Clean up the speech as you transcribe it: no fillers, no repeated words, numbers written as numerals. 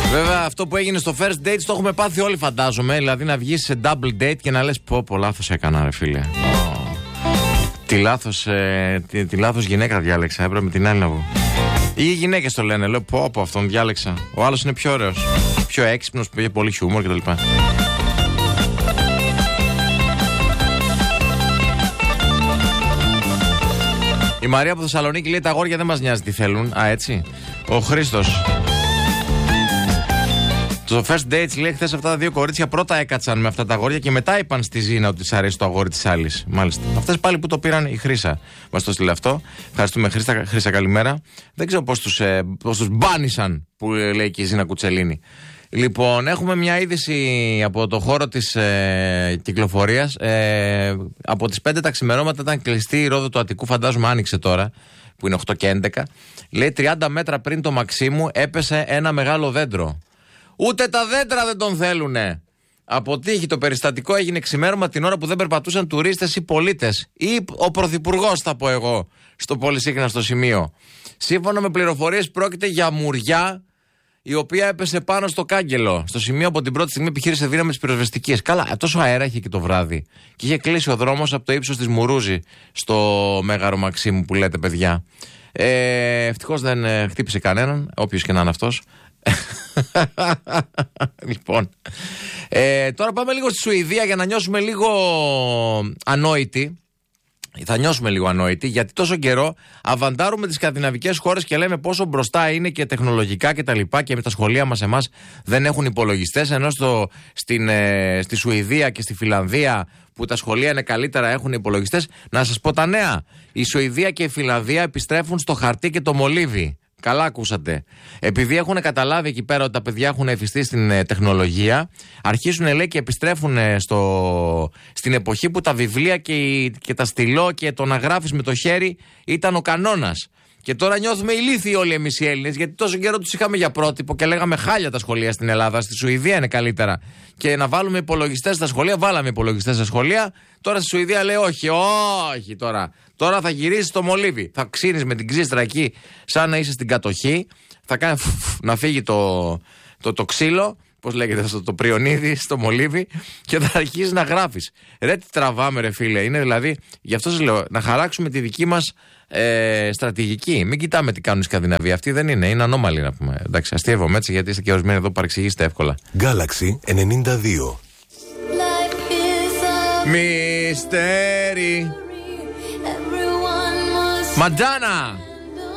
Βέβαια, αυτό που έγινε στο first date το έχουμε πάθει όλοι, φαντάζομαι. Δηλαδή να βγεις σε double date και να λες πω λάθος έκανα, ρε φίλε. Τη λάθος γυναίκα διάλεξα. Έπρεπε με την άλλη να βγω. Ή οι γυναίκες το λένε. Λέω πω αυτόν διάλεξα. Ο άλλος είναι πιο ωραίος, πιο έξυπνος, που είχε πολύ χιούμορ κτλ. Η Μαρία από Θεσσαλονίκη λέει: τα αγόρια δεν μας νοιάζει τι θέλουν. Α, έτσι. Ο Χρήστος. Στο first dates λέει: χθες αυτά τα δύο κορίτσια πρώτα έκατσαν με αυτά τα αγόρια και μετά είπαν στη Ζήνα ότι της αρέσει το αγόρι της άλλης. Μάλιστα. Αυτές πάλι που το πήραν η Χρύσα. Μας το στείλε αυτό. Ευχαριστούμε, Χρύσα, καλημέρα. Δεν ξέρω πώς τους μπάνισαν, που λέει και η Ζήνα Κουτσελίνη. Λοιπόν, έχουμε μια είδηση από το χώρο της κυκλοφορίας. Από τις 5 τα ξημερώματα ήταν κλειστή η Ρόδο του Αττικού, φαντάζομαι άνοιξε τώρα, που είναι 8 και 11. Λέει 30 μέτρα πριν το Μαξίμου έπεσε ένα μεγάλο δέντρο. Ούτε τα δέντρα δεν τον θέλουνε. Από τύχη το περιστατικό έγινε ξημέρωμα την ώρα που δεν περπατούσαν τουρίστες ή πολίτες. Ή ο πρωθυπουργός, θα πω εγώ, στο πολυσύχναστο σημείο. Σύμφωνα με πληροφορίες, πρόκειται για μουριά η οποία έπεσε πάνω στο κάγκελο. Στο σημείο από την πρώτη στιγμή επιχείρησε δύναμη της πυροσβεστικής. Καλά, τόσο αέρα είχε και το βράδυ. Και είχε κλείσει ο δρόμος από το ύψος της Μουρούζη στο Μέγαρο Μαξίμου που λέτε, παιδιά. Ευτυχώς δεν χτύπησε κανέναν, όποιος και να είναι αυτός. Λοιπόν, τώρα πάμε λίγο στη Σουηδία για να νιώσουμε λίγο ανόητοι. Θα νιώσουμε λίγο ανόητοι, γιατί τόσο καιρό αβαντάρουμε τις σκανδιναβικές χώρες και λέμε πόσο μπροστά είναι και τεχνολογικά και τα λοιπά, και με τα σχολεία μας εμάς δεν έχουν υπολογιστές, ενώ στη Σουηδία και στη Φινλανδία που τα σχολεία είναι καλύτερα έχουν υπολογιστές. Να σας πω τα νέα. Η Σουηδία και η Φινλανδία επιστρέφουν στο χαρτί και το μολύβι. Καλά ακούσατε. Επειδή έχουν καταλάβει εκεί πέρα ότι τα παιδιά έχουν εφιστεί στην τεχνολογία, αρχίσουν, λέει, και επιστρέφουν στην εποχή που τα βιβλία και τα στυλό και το να γράφεις με το χέρι ήταν ο κανόνας. Και τώρα νιώθουμε ηλίθιοι όλοι εμείς οι Έλληνες, γιατί τόσο καιρό τους είχαμε για πρότυπο και λέγαμε χάλια τα σχολεία στην Ελλάδα. Στη Σουηδία είναι καλύτερα. Και να βάλουμε υπολογιστές στα σχολεία, βάλαμε υπολογιστές στα σχολεία. Τώρα στη Σουηδία λέει όχι τώρα. Τώρα θα γυρίσεις το μολύβι. Θα ξύνεις με την ξύστρα εκεί, σαν να είσαι στην κατοχή. Θα κάνει να φύγει το ξύλο. Πώς λέγεται αυτό, το πριονίδι στο μολύβι, και θα αρχίσεις να γράφεις. Ρε τι τραβάμε, ρε φίλε. Είναι δηλαδή, γι' αυτό σας λέω, να χαράξουμε τη δική μας στρατηγική. Μην κοιτάμε τι κάνουν οι Σκανδιναβοί. Αυτοί δεν είναι ανώμαλοι, να πούμε. Εντάξει, αστείευομαι έτσι, γιατί είστε και ορισμένοι εδώ που παρεξηγήσετε εύκολα. Galaxy 92. Μυστέρι. Μαντάνα.